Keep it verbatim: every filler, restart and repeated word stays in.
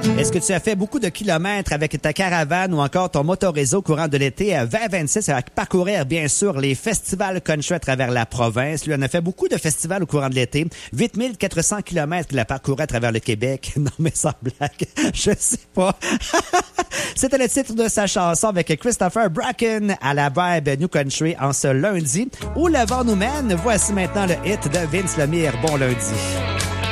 Est-ce que tu as fait beaucoup de kilomètres avec ta caravane ou encore ton motoréseau courant de l'été vingt vingt-six à parcourir, bien sûr, les festivals country à travers la province? Lui, on a fait beaucoup de festivals au courant de l'été. huit mille quatre cents kilomètres qu'il a parcouru à travers le Québec. Non, mais sans blague, je sais pas. C'était le titre de sa chanson avec Christopher Bracken à la vibe New Country en ce lundi. Où le vent nous mène, voici maintenant le hit de Vince Lemire. Bon lundi.